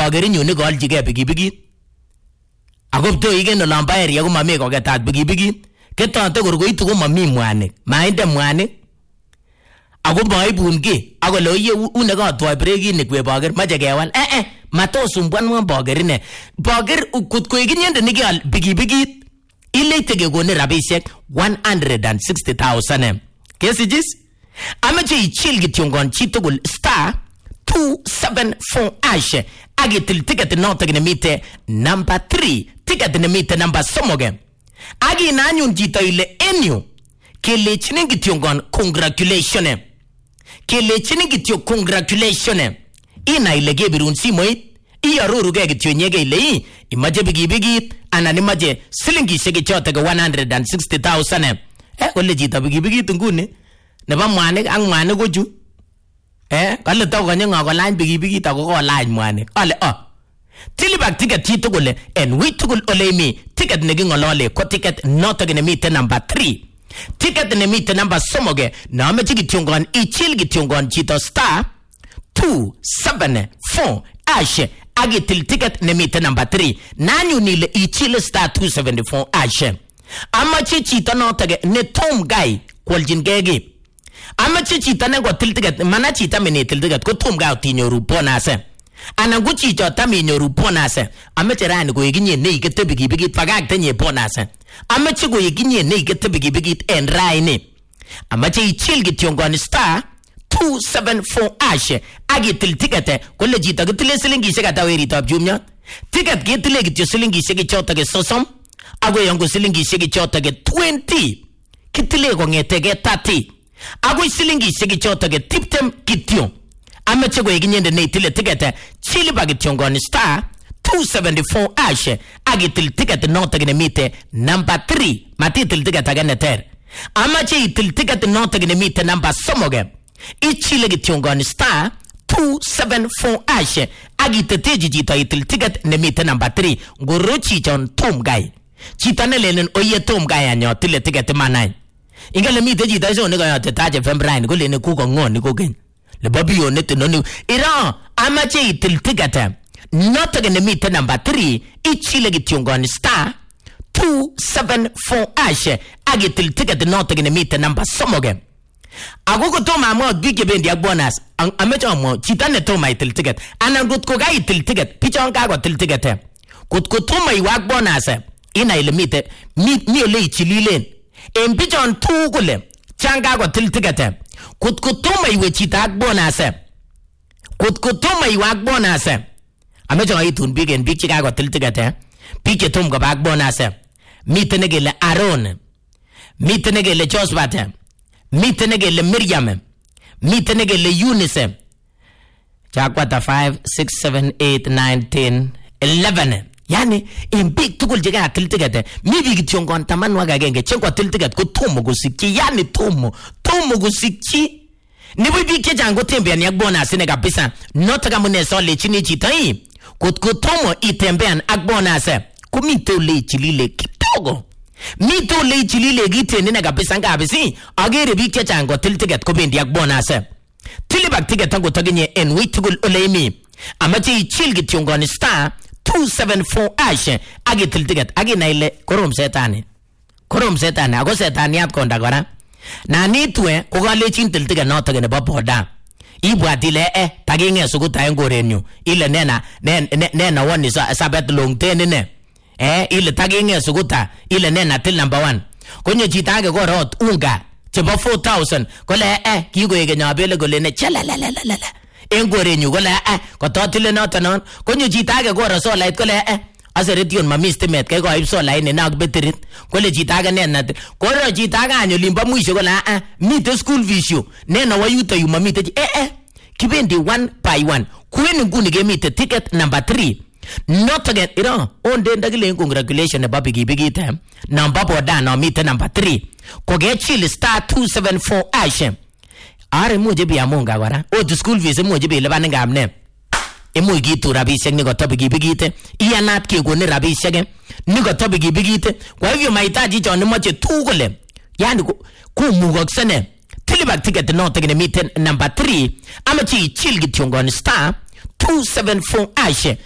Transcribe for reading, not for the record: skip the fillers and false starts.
bagerinyu ne goljige bigibigit. Agopto igen olamba area ko mame ko ketat bigibigit. Ketate korgoitu ko mami mwanik. Mainde mwanik. Ako maibun ki. Ako loye une ka twai brekinik we bager mache kewal. Matosumbuan mo bager ine. Bager kutko iginyende nikial bigibigit. Ile tegekone rabishek 160,000. Kesijis? Amache ichil kityongon chitugul star 274 ash. Agitil ticket noto gnemite number 3. Ticket gnemite number somoge. Agi nanyun jito ile enyu. Kelechini kityongon congratulations. Kelechini kityo congratulations. Ina ile gebirun simoit. Iyaruruge kityo nyege ile imaje bigibigit. Anan imaje silingishek chotoke 160,000. Kole jito bigibigit nguni. Nebo mwanik ang mwanik kochu. Kale to konye ngolany bigibigit ako kolany mwanik. Ale tilibak ticket chitugul en witugul ole mi ticket nekingolole ko ticket noto nemite number 3. Ticket nemite number somoge nameche kityongon ichil kityongon chito star 274 ash agitil ticket nemite number 3. Nanyu nile ichil star 274 ash. Amache chito noto ne tom guy kwaljin gege. Amache chito ne gotil ticket mana chito menetil ticket ko tom guy tinyoru bonus. Anan ko chito taminyoru bonus. Amache rani ko iginye ne ikete bigibigit pagakte nye bonus. Amache ko iginye ne ikete bigibigit en raini. Amache ichil kityongon star 274 ash agitil ticket kolle chito kitile silingishek ata weritap jumnya. Ticket kitile kityo silingishek chotoke 30 ako yongo silingishek chotoke 20 kitile kongetege 30 ako silingishek chotoke 20 kityo. Amache ko iginyende ne itile ticket chili bagityongon star 274 ash agitil ticket noto gnemite number 3 matitil ticket aganeter. Amache itil ticket noto gnemite number somoge ichile gityongon star 274 ash agiteteji jito itil ticket nemite number 3 ngoro chichon tom guy chito ne lenen oye tom guy anyo tile ticket manai ingale mite jito iso ne kayote taje fembrain ko lene kuko ngoni ko gen le babio ne tenoni ira amache itil ticket noto gnemite number 3 ichile gityongon star 274 ash agitil ticket noto gnemite number somoge. Agogo toma mo big bendi bonus amecho mo chitane toma itil ticket anan gutko ga itil ticket pichon ka go til ticket gutko toma iwak bonus ina ile mite mi ole ichililen en pichon tugule changa go til ticket gutko toma iwe chita bonus gutko toma iwak bonus amecho itun big en big chika go til ticket pike tom go bak bonus mite negele Aaron mite negele Josephat mite negele Miriam mite negele Eunice chakwata 5 6 7 8 9 10 11 yani in big tugul jega tiltigate mi big tiongon tamanwa gagenge chengwa tiltigat ko tomo gusikki yani tomo gusikki ni bi ke jango tembe ni agbona sine kabisa notaka muneso le chini chitai ko tomo itembean agbona se ko mito le chilile kitogo mito le chilile gite nina kabisa ngabisi agere bi ke jango tiltigat ko bendi agbona se tilibak tigat tango tagenye en witugul olemi amachi chilgi tiongon star 274 ash agi tiltigat agi naile korom setani ago setaniat konda gora na nitwe ko galechin tiltigat noto gene boboda ibwatile taginge suguta ngorenyu ile nena woni sabet long tenene ile taginge suguta ile nena til number 1 konyo chitage ko rot unga chebo 4,000 kole kigo yege nyabele gole ne chalalalalala engorenyu kole ko totile noto non konyo chitage ko ro solait kole aseretion mamistimet kai ko ib solait ne nak beterit kole chitage ne ko ro chitage anyo limba mwisho kole mite school visio nena wayuta yu mamite kibendi 1 by 1 kweni nguni gemite ticket number 3 not again ira onde ndagile congratulations ne babi gibigite number boda no mite number 3 ko ge chill star 274 ash are moje bi amonga wara o the school fees moje bi lebane ngamne emo gitu rabishek ni gotobi gibigite iyanat ke gone rabishek ni gotobi gibigite kwa hivyo mahitaji chon moche tugule yani ko mugoksene tilibak ticket no tegene mite number 3 amachi chill gityongon star 274 ash